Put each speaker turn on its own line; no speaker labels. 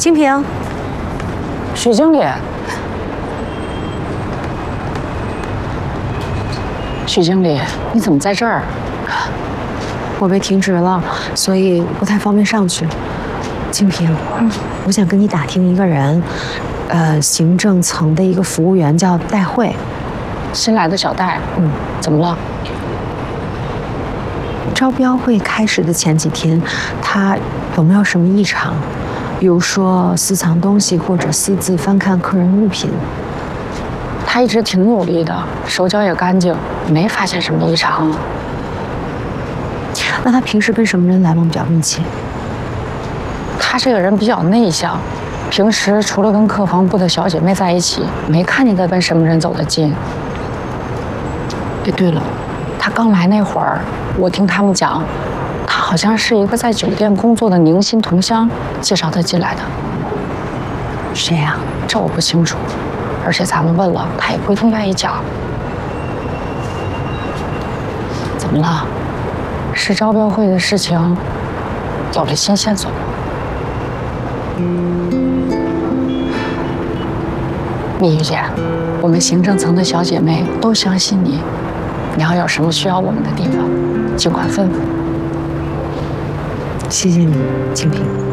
清平，
许经理，许经理，你怎么在这儿？
我被停职了，所以不太方便上去。清平，我想跟你打听一个人，行政层的一个服务员叫戴慧，
新来的小戴，怎么了？
招标会开始的前几天，他有没有什么异常？比如说私藏东西或者私自翻看客人物品？
他一直挺努力的，手脚也干净，没发现什么异常。
那他平时跟什么人来往比较密切？
他这个人比较内向，平时除了跟客房部的小姐妹在一起，没看见他跟什么人走得近。哎，对了，他刚来那会儿，我听他们讲，他好像是一个在酒店工作的宁新同乡介绍他进来的。
谁呀？
这我不清楚，而且咱们问了，他也不一定愿意讲。怎么了？是招标会的事情有了新线索吗？蜜玉姐，我们行政层的小姐妹都相信你，你要有什么需要我们的地方，尽管吩咐。
谢谢你，清平。